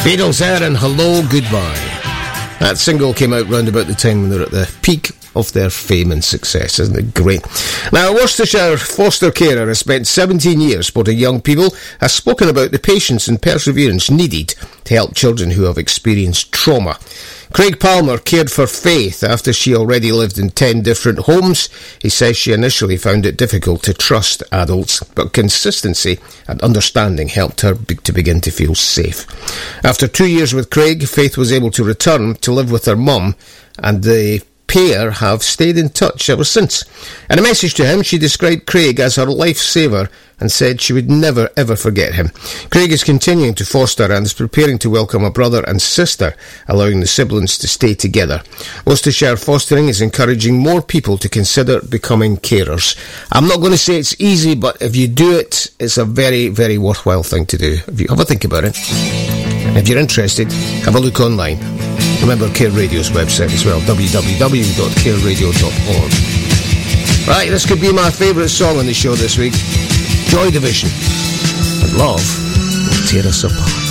Beatles there and Hello Goodbye. That single came out round about the time when they were at the peak of their fame and success. Isn't it great? Now, a Worcestershire foster carer has spent 17 years supporting young people, has spoken about the patience and perseverance needed to help children who have experienced trauma. Craig Palmer cared for Faith after she already lived in 10 different homes. He says she initially found it difficult to trust adults, but consistency and understanding helped her to begin to feel safe. After 2 years with Craig, Faith was able to return to live with her mum, and the pair have stayed in touch ever since. In a message to him, she described Craig as her lifesaver and said she would never ever forget him. Craig is continuing to foster and is preparing to welcome a brother and sister, allowing the siblings to stay together. Worcestershire Fostering is encouraging more people to consider becoming carers. I'm not going to say it's easy, but if you do it, it's a very, very worthwhile thing to do. If you have a think about it, and if you're interested, have a look online. Remember Care Radio's website as well, www.careradio.org. Right, this could be my favourite song on the show this week. Joy Division. And love will tear us apart.